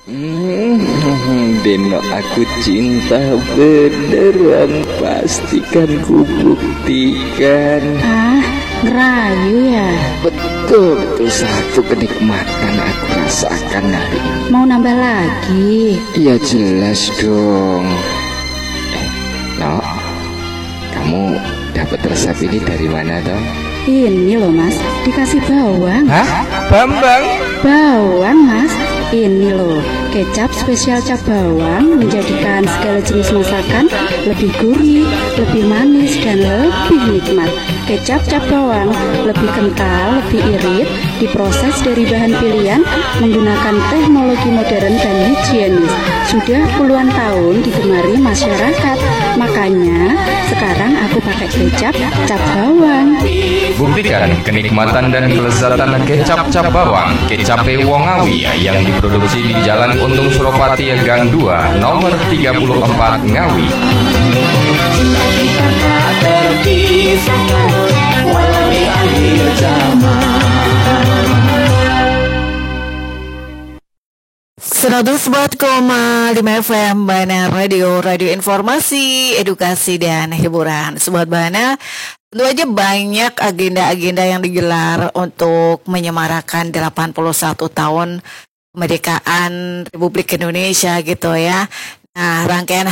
Deno aku cinta beneran, pastikan ku buktikan. Ngerayu ya? Betul, satu kenikmatan aku rasakan hari ini. Mau nambah lagi? Ya jelas dong. No, kamu dapat resep ini dari mana toh? Ini loh mas, dikasih bawang. Hah? Bambang? Bawang mas, ini loh kecap spesial cap bawang menjadikan segala jenis masakan lebih gurih, lebih manis, dan lebih nikmat. Kecap cap bawang lebih kental, lebih irit, diproses dari bahan pilihan menggunakan teknologi modern dan higienis. Sudah puluhan tahun digemari masyarakat, makanya sekarang aku pakai kecap cap bawang. Buktikan kenikmatan dan kelezatan kecap cap bawang Kecap Wongawi yang diproduksi di Jalan Untung Suropati Gang 2 nomor 34 Ngawi. .5 FM Bana Radio informasi, edukasi dan hiburan. Sobat Bana, tentu aja banyak agenda-agenda yang digelar untuk menyemarakan 81 tahun kemerdekaan Republik Indonesia gitu ya. Nah, rangkaian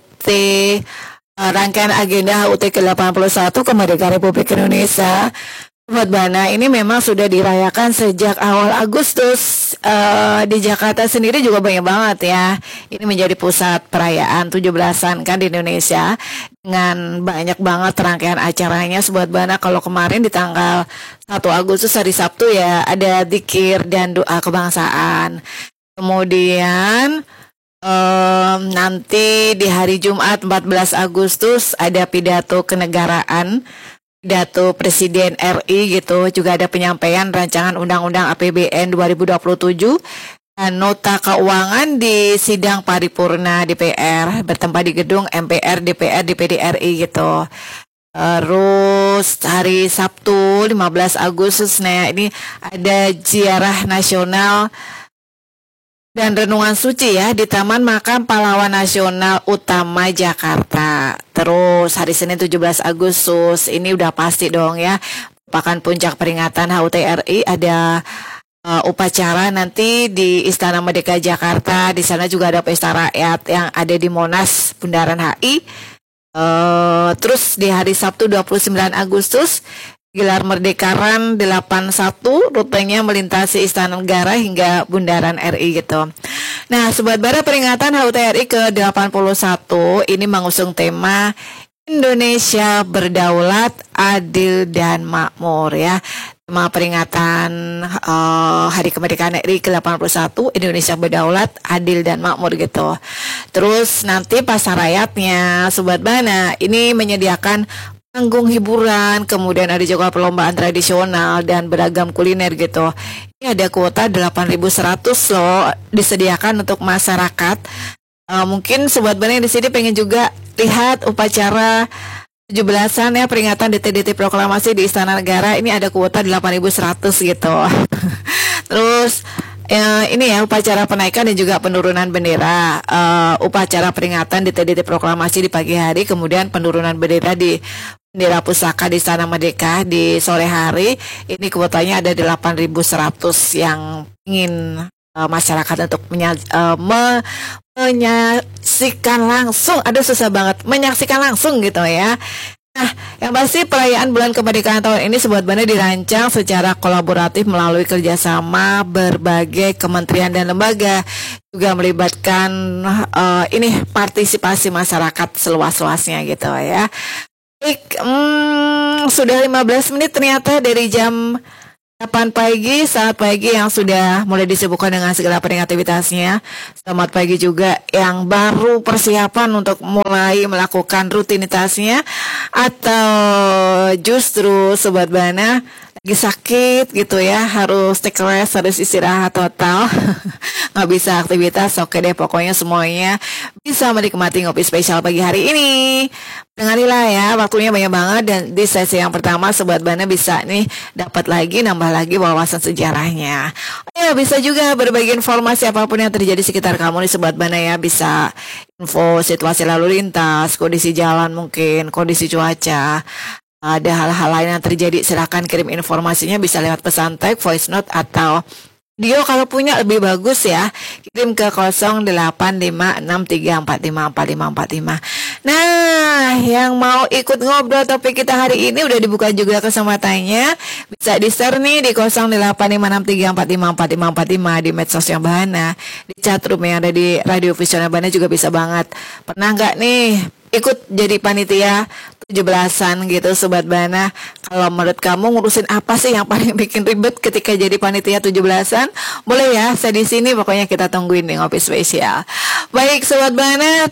agenda HUT ke-81 kemerdekaan Republik Indonesia, Sobat Bana, ini memang sudah dirayakan sejak awal Agustus. Di Jakarta sendiri juga banyak banget ya. Ini menjadi pusat perayaan 17-an kan di Indonesia, dengan banyak banget rangkaian acaranya, Sobat Bana. Kalau kemarin di tanggal 1 Agustus hari Sabtu ya, ada zikir dan doa kebangsaan. Kemudian nanti di hari Jumat 14 Agustus ada pidato kenegaraan, pidato Presiden RI gitu, juga ada penyampaian rancangan Undang-Undang APBN 2027 dan nota keuangan di sidang paripurna DPR bertempat di gedung MPR DPR DPD RI gitu. Terus hari Sabtu 15 Agustus, nah ini ada ziarah nasional dan renungan suci ya di Taman Makam Pahlawan Nasional Utama Jakarta. Terus hari Senin 17 Agustus ini udah pasti dong ya, merupakan puncak peringatan HUT RI, ada upacara nanti di Istana Merdeka Jakarta. Di sana juga ada pesta rakyat yang ada di Monas Bundaran HI. Terus di hari Sabtu 29 Agustus gelar Merdeka Run 81, rutenya melintasi Istana Negara hingga Bundaran RI gitu. Nah, Sobat Bara, peringatan HUT RI ke-81 ini mengusung tema Indonesia Berdaulat, Adil dan Makmur ya. Tema peringatan Hari Kemerdekaan RI ke-81, Indonesia Berdaulat, Adil dan Makmur gitu. Terus nanti pasar rakyatnya, Sobat Bana, ini menyediakan panggung hiburan, kemudian ada juga perlombaan tradisional dan beragam kuliner gitu. Ini ada kuota 8.100 loh disediakan untuk masyarakat. Mungkin Sobat Bana yang di sini pengen juga lihat upacara 17-an ya, peringatan DT Proklamasi di Istana Negara. Ini ada kuota 8.100 gitu. Terus ini ya upacara penaikan dan juga penurunan bendera, upacara peringatan DT Proklamasi di pagi hari, kemudian penurunan bendera di bendera pusaka di Istana Merdeka di sore hari. Ini kuotanya ada 8.100 yang ingin masyarakat untuk menyaksikan langsung. Aduh susah banget, menyaksikan langsung gitu ya. Nah, yang pasti perayaan bulan kemerdekaan tahun ini Sobat Bana dirancang secara kolaboratif melalui kerjasama berbagai kementerian dan lembaga, juga melibatkan ini partisipasi masyarakat seluas-luasnya gitu ya. Baik, sudah 15 menit ternyata dari jam 8 pagi, saat pagi yang sudah mulai disibukkan dengan segala aktivitasnya. Selamat pagi juga yang baru persiapan untuk mulai melakukan rutinitasnya, atau justru Sobat Bana lagi sakit gitu ya, harus take rest, harus istirahat total, nggak bisa aktivitas. Oke deh, pokoknya semuanya bisa menikmati ngopi spesial pagi hari ini. Dengarilah ya, waktunya banyak banget, dan di sesi yang pertama Sobat Bana bisa nih dapat lagi, nambah lagi wawasan sejarahnya. Ya, bisa juga berbagi informasi apapun yang terjadi sekitar kamu nih Sobat Bana ya, bisa info situasi lalu lintas, kondisi jalan mungkin, kondisi cuaca. Ada hal-hal lain yang terjadi, silakan kirim informasinya, bisa lewat pesan teks, voice note, atau video. Kalau punya lebih bagus ya, kirim ke 085634545545. Nah, yang mau ikut ngobrol topik kita hari ini udah dibuka juga kesempatannya, bisa di-share nih di 085634545545 di medsos yang Bahana, di chatroom yang ada di Radio Visioner Bahana juga bisa banget. Pernah nggak nih ikut jadi panitia 17-an gitu Sobat Bana? Kalau menurut kamu ngurusin apa sih yang paling bikin ribet ketika jadi panitia 17-an? Boleh ya, saya di sini, pokoknya kita tungguin nih ngopi spesial. Baik Sobat Bana,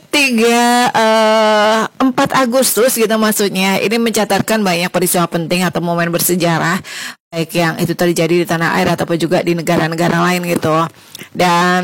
4 Agustus gitu maksudnya, ini mencatatkan banyak peristiwa penting atau momen bersejarah, baik yang itu terjadi di tanah air ataupun juga di negara-negara lain gitu. Dan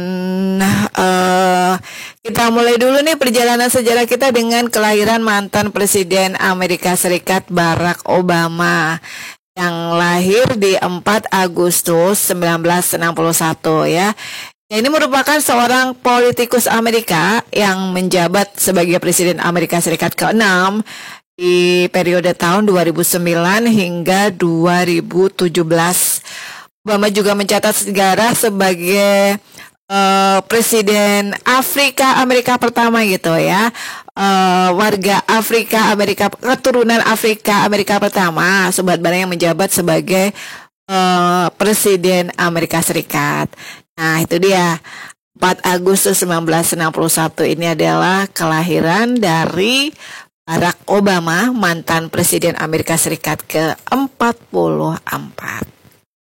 kita mulai dulu nih perjalanan sejarah kita dengan kelahiran mantan Presiden Amerika Serikat Barack Obama yang lahir di 4 Agustus 1961 ya. Ini merupakan seorang politikus Amerika yang menjabat sebagai Presiden Amerika Serikat ke-6 di periode tahun 2009 hingga 2017. Obama juga mencatat sejarah sebagai Presiden Amerika pertama gitu ya, warga Amerika, keturunan Amerika pertama Sobat Bana yang menjabat sebagai Presiden Amerika Serikat. Nah itu dia, 4 Agustus 1961 ini adalah kelahiran dari Barack Obama, mantan Presiden Amerika Serikat ke-44.